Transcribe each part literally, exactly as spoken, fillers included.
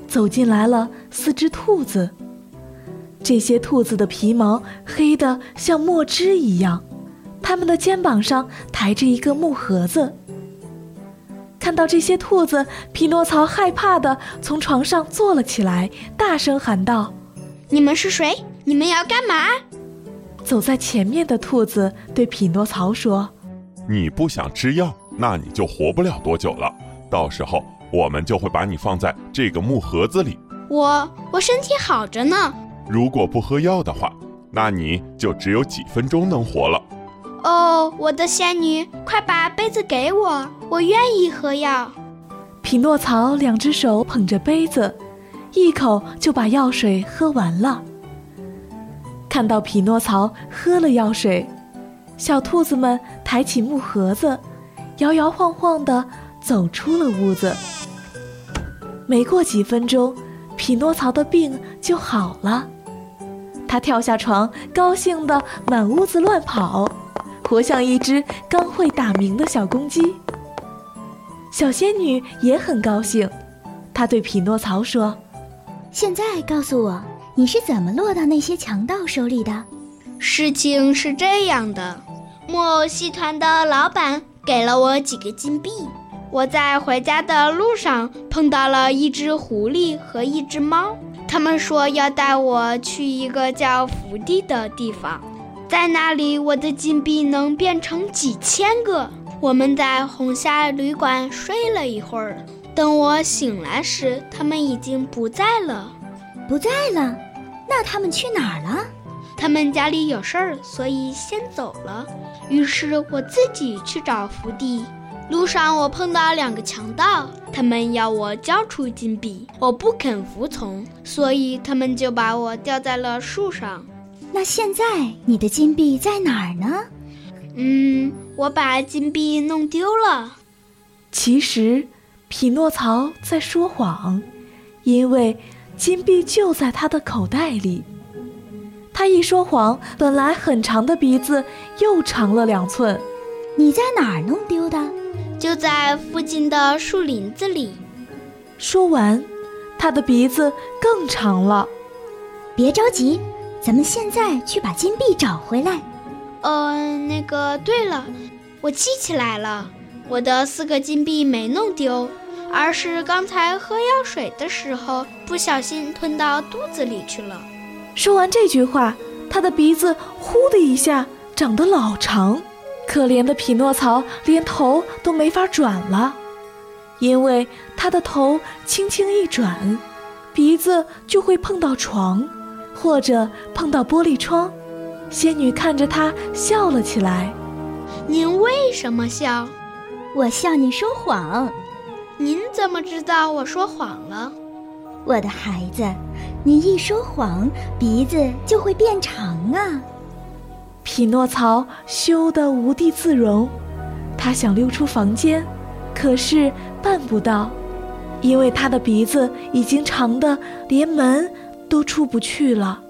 走进来了四只兔子。这些兔子的皮毛黑得像墨汁一样，它们的肩膀上抬着一个木盒子。看到这些兔子，匹诺曹害怕地从床上坐了起来，大声喊道： 你们是谁？你们要干嘛？ 走在前面的兔子对匹诺曹说： 你不想吃药，那你就活不了多久了，到时候我们就会把你放在这个木盒子里。 我我身体好着呢。 如果不喝药的话，那你就只有几分钟能活了。 哦，我的仙女，快把杯子给我，我愿意喝药。 匹诺曹两只手捧着杯子，一口就把药水喝完了。看到匹诺曹喝了药水，小兔子们抬起木盒子，摇摇晃晃地走出了屋子。没过几分钟，匹诺曹的病就好了。他跳下床，高兴地满屋子乱跑，活像一只刚会打鸣的小公鸡。小仙女也很高兴，她对匹诺曹说： 现在告诉我，你是怎么落到那些强盗手里的？ 事情是这样的，木偶戏团的老板给了我几个金币，我在回家的路上碰到了一只狐狸和一只猫，他们说要带我去一个叫福地的地方，在那里我的金币能变成几千个。我们在红霞旅馆睡了一会儿，等我醒来时，他们已经不在了。 不在了？那他们去哪儿了？ 他们家里有事儿，所以先走了。于是我自己去找福地。路上我碰到两个强盗，他们要我交出金币，我不肯服从，所以他们就把我吊在了树上。 那现在你的金币在哪儿呢？ 嗯，我把金币弄丢了。 其实匹诺曹在说谎，因为金币就在他的口袋里。他一说谎，本来很长的鼻子又长了两寸。 你在哪儿弄丢的？ 就在附近的树林子里。 说完，他的鼻子更长了。 别着急，咱们现在去把金币找回来。 呃，那个，对了，我记起来了，我的四个金币没弄丢，而是刚才喝药水的时候不小心吞到肚子里去了。 说完这句话，他的鼻子呼的一下长得老长，可怜的匹诺曹连头都没法转了，因为他的头轻轻一转，鼻子就会碰到床，或者碰到玻璃窗。仙女看着他笑了起来。 您为什么笑？ 我笑你说谎。 您怎么知道我说谎了？ 我的孩子，你一说谎，鼻子就会变长啊。 匹诺曹羞得无地自容，他想溜出房间，可是办不到，因为他的鼻子已经长得连门都出不去了。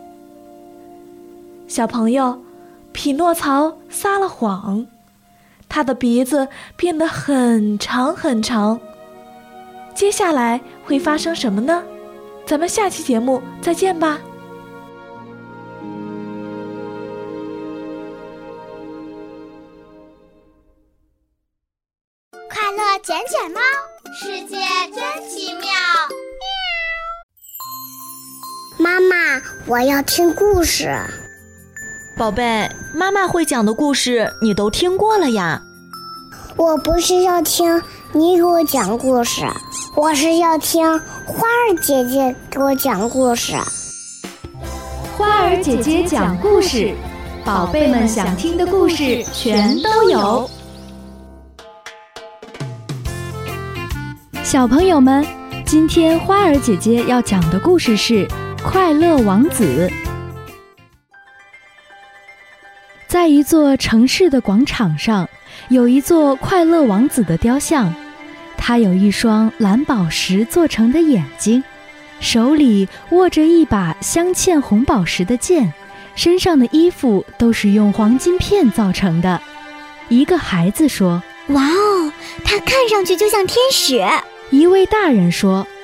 小朋友，匹诺曹撒了谎，他的鼻子变得很长很长。接下来会发生什么呢？咱们下期节目再见吧。 快乐捡捡猫，世界真奇妙。妈妈，我要听故事。 宝贝，妈妈会讲的故事你都听过了呀。 我不是要听你给我讲故事，我是要听花儿姐姐给我讲故事。 花儿姐姐讲故事，宝贝们想听的故事全都有。小朋友们，今天花儿姐姐要讲的故事是《快乐王子》。在一座城市的广场上，有一座快乐王子的雕像，他有一双蓝宝石做成的眼睛，手里握着一把镶嵌红宝石的剑，身上的衣服都是用黄金片造成的。一个孩子说：“ 哇哦，他看上去就像天使。” 一位大人说：“